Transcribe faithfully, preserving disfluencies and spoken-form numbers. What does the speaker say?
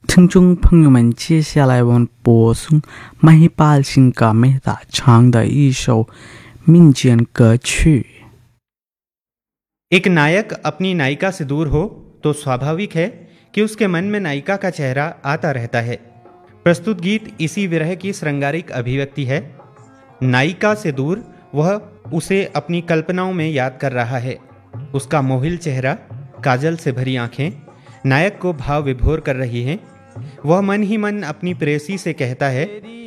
听众朋友们，接下来我们播送麦巴辛嘎梅达唱的一首民间歌曲。 एक नायक अपनी नायिका से दूर हो तो स्वाभाविक है कि उसके मन में नायिका का चेहरा आता रहता है। प्रस्तुत गीत इसी विरह की श्रृंगारिक अभिव्यक्ति है। नायिका से दूर वह उसे अपनी कल्पनाओं में याद कर रहा है। उसका मोहिल चेहरा, काजल से भरी आंखें नायक को भाव विभोर कर रही हैं। वह मन ही मन अपनी प्रेयसी से कहता है,